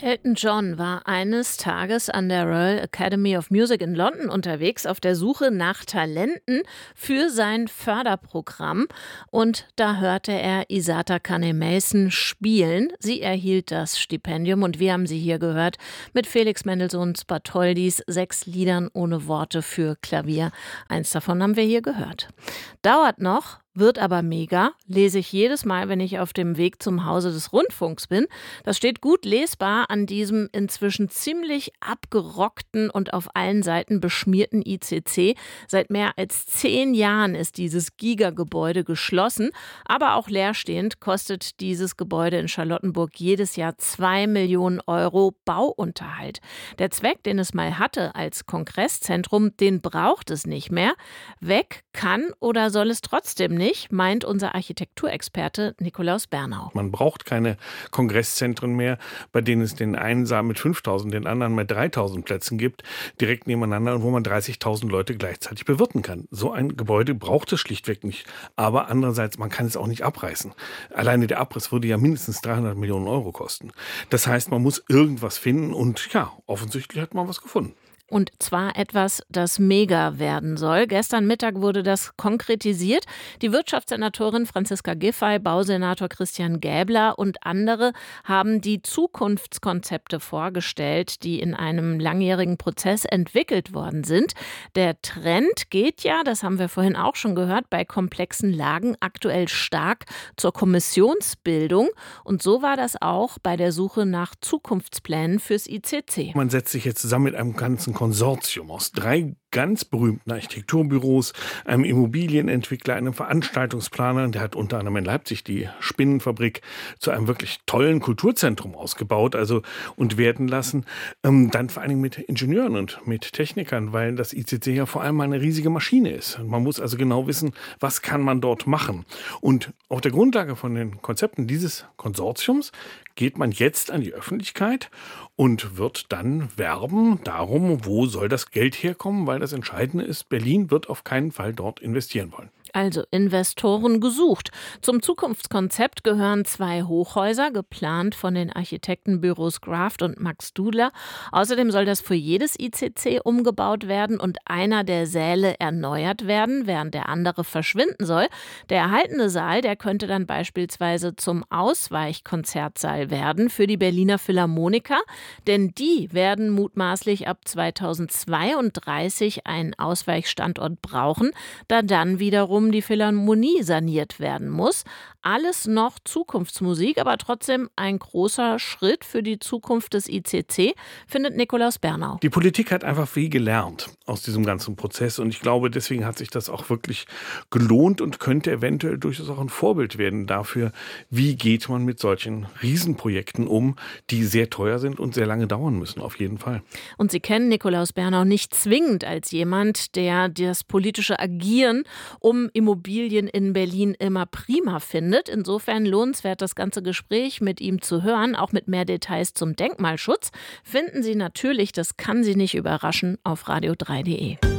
Elton John war eines Tages an der Royal Academy of Music in London unterwegs auf der Suche nach Talenten für sein Förderprogramm. Und da hörte er Isata Kahne-Mason spielen. Sie erhielt das Stipendium und wir haben sie hier gehört mit Felix Mendelssohns Bartholdys 6 Liedern ohne Worte für Klavier. Eins davon haben wir hier gehört. Dauert noch. Wird aber mega, lese ich jedes Mal, wenn ich auf dem Weg zum Hause des Rundfunks bin. Das steht gut lesbar an diesem inzwischen ziemlich abgerockten und auf allen Seiten beschmierten ICC. Seit mehr als 10 Jahren ist dieses Gigagebäude geschlossen, aber auch leerstehend kostet dieses Gebäude in Charlottenburg jedes Jahr 2 Millionen Euro Bauunterhalt. Der Zweck, den es mal hatte als Kongresszentrum, den braucht es nicht mehr. Weg kann oder soll es trotzdem nicht, meint unser Architekturexperte Nikolaus Bernau. Man braucht keine Kongresszentren mehr, bei denen es den einen Saal mit 5.000, den anderen mit 3.000 Plätzen gibt, direkt nebeneinander und wo man 30.000 Leute gleichzeitig bewirten kann. So ein Gebäude braucht es schlichtweg nicht. Aber andererseits, man kann es auch nicht abreißen. Alleine der Abriss würde ja mindestens 300 Millionen Euro kosten. Das heißt, man muss irgendwas finden und ja, offensichtlich hat man was gefunden. Und zwar etwas, das mega werden soll. Gestern Mittag wurde das konkretisiert. Die Wirtschaftssenatorin Franziska Giffey, Bausenator Christian Gäbler und andere haben die Zukunftskonzepte vorgestellt, die in einem langjährigen Prozess entwickelt worden sind. Der Trend geht ja, das haben wir vorhin auch schon gehört, bei komplexen Lagen aktuell stark zur Kommissionsbildung. Und so war das auch bei der Suche nach Zukunftsplänen fürs ICC. Man setzt sich jetzt zusammen mit einem ganzen Konsortium aus 3 ganz berühmten Architekturbüros, einem Immobilienentwickler, einem Veranstaltungsplaner, der hat unter anderem in Leipzig die Spinnenfabrik zu einem wirklich tollen Kulturzentrum ausgebaut, und werden lassen. Dann vor allen Dingen mit Ingenieuren und mit Technikern, weil das ICC ja vor allem eine riesige Maschine ist. Man muss also genau wissen, was kann man dort machen. Und auf der Grundlage von den Konzepten dieses Konsortiums geht man jetzt an die Öffentlichkeit und wird dann werben darum, wo soll das Geld herkommen, weil das Entscheidende ist, Berlin wird auf keinen Fall dort investieren wollen. Also Investoren gesucht. Zum Zukunftskonzept gehören 2 Hochhäuser, geplant von den Architektenbüros Graft und Max Dudler. Außerdem soll das für jedes ICC umgebaut werden und einer der Säle erneuert werden, während der andere verschwinden soll. Der erhaltene Saal, der könnte dann beispielsweise zum Ausweichkonzertsaal werden für die Berliner Philharmoniker, denn die werden mutmaßlich ab 2032 einen Ausweichstandort brauchen, da dann wiederum die Philharmonie saniert werden muss. Alles noch Zukunftsmusik, aber trotzdem ein großer Schritt für die Zukunft des ICC, findet Nikolaus Bernau. Die Politik hat einfach viel gelernt aus diesem ganzen Prozess und ich glaube, deswegen hat sich das auch wirklich gelohnt und könnte eventuell durchaus auch ein Vorbild werden dafür, wie geht man mit solchen Riesenprojekten um, die sehr teuer sind und sehr lange dauern müssen, auf jeden Fall. Und Sie kennen Nikolaus Bernau nicht zwingend als jemand, der das politische Agieren um Immobilien in Berlin immer prima findet. Insofern lohnenswert, das ganze Gespräch mit ihm zu hören, auch mit mehr Details zum Denkmalschutz, finden Sie natürlich, das kann Sie nicht überraschen, auf radio3.de.